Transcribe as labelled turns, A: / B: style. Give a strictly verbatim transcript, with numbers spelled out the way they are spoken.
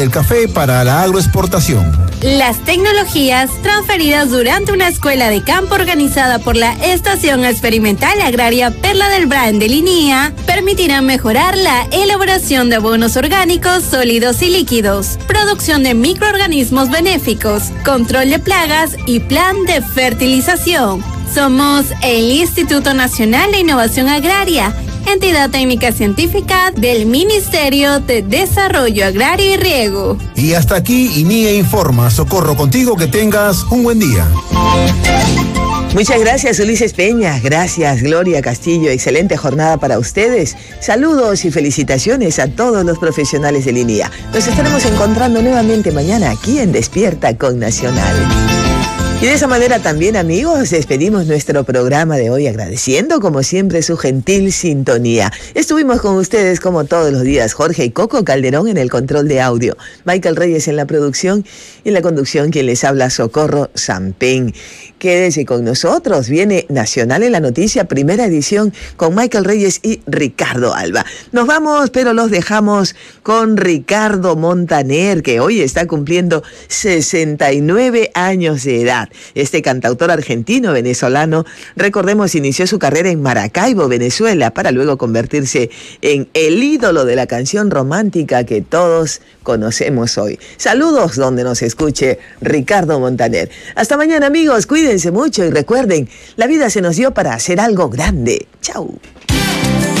A: El café para la agroexportación.
B: Las tecnologías transferidas durante una escuela de campo organizada por la Estación Experimental Agraria Perla del Brain de Linía permitirán mejorar la elaboración de abonos orgánicos, sólidos y líquidos, producción de microorganismos benéficos, control de plagas y plan de fertilización. Somos el Instituto Nacional de Innovación Agraria, entidad técnica científica del Ministerio de Desarrollo Agrario y Riego.
A: Y hasta aquí I N I E Informa. Socorro contigo, que tengas un buen día.
C: Muchas gracias, Ulises Peña. Gracias, Gloria Castillo. Excelente jornada para ustedes. Saludos y felicitaciones a todos los profesionales de Linía. Nos estaremos encontrando nuevamente mañana aquí en Despierta con Nacional. Y de esa manera también, amigos, despedimos nuestro programa de hoy agradeciendo, como siempre, su gentil sintonía. Estuvimos con ustedes como todos los días, Jorge y Coco Calderón en el control de audio, Michael Reyes en la producción y en la conducción quien les habla, Socorro Sampén. Quédese con nosotros, viene Nacional en la Noticia, primera edición con Michael Reyes y Ricardo Alba. Nos vamos, pero los dejamos con Ricardo Montaner, que hoy está cumpliendo sesenta y nueve años de edad. Este cantautor argentino-venezolano, recordemos, inició su carrera en Maracaibo, Venezuela, para luego convertirse en el ídolo de la canción romántica que todos conocemos hoy. Saludos donde nos escuche Ricardo Montaner. Hasta mañana, amigos, cuídense mucho y recuerden, la vida se nos dio para hacer algo grande. Chau.